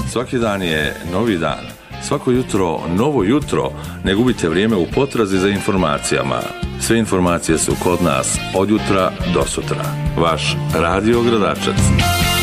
Svaki dan je novi dan. Svako jutro novo jutro. Ne gubite vrijeme u potrazi za informacijama. Sve informacije su kod nas od jutra do sutra. Vaš Radio Gradačac.